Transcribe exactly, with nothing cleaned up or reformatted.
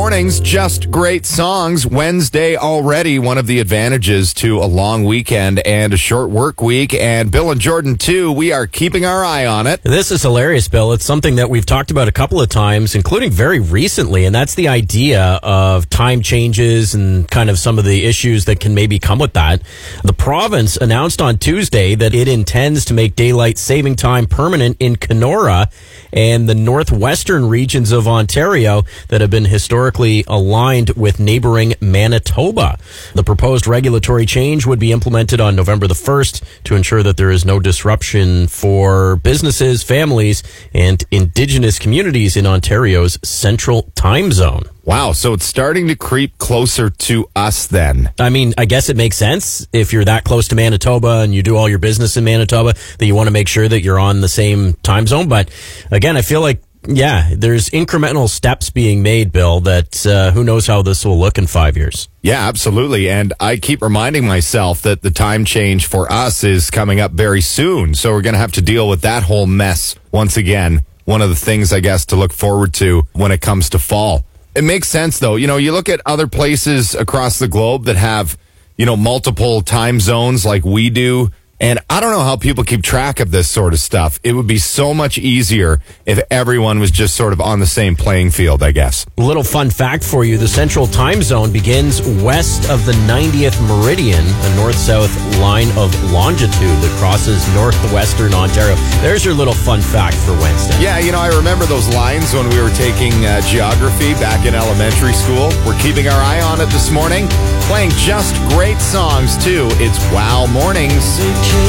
mornings, just great songs. Wednesday already, one of the advantages to a long weekend and a short work week. And Bill and Jordan, too, we are keeping our eye on it. This is hilarious, Bill. It's something that we've talked about a couple of times, including very recently, and that's the idea of time changes and kind of some of the issues that can maybe come with that. The province announced on Tuesday that it intends to make daylight saving time permanent in Kenora and the northwestern regions of Ontario that have been historically aligned with neighboring Manitoba. The proposed regulatory change would be implemented on November the first to ensure that there is no disruption for businesses, families, and Indigenous communities in Ontario's central time zone. Wow, so it's starting to creep closer to us then. I mean, I guess it makes sense if you're that close to Manitoba and you do all your business in Manitoba that you want to make sure that you're on the same time zone. But again, I feel like, yeah, there's incremental steps being made, Bill, that uh, who knows how this will look in five years. Yeah, absolutely. And I keep reminding myself that the time change for us is coming up very soon. So we're going to have to deal with that whole mess once again. One of the things, I guess, to look forward to when it comes to fall. It makes sense, though. You know, you look at other places across the globe that have, you know, multiple time zones like we do. And I don't know how people keep track of this sort of stuff. It would be so much easier if everyone was just sort of on the same playing field, I guess. A little fun fact for you. The central time zone begins west of the ninetieth meridian, a north-south line of longitude that crosses northwestern Ontario. There's your little fun fact for Wednesday. Yeah, you know, I remember those lines when we were taking uh, geography back in elementary school. We're keeping our eye on it this morning. Playing just great songs, too. It's Wow Mornings.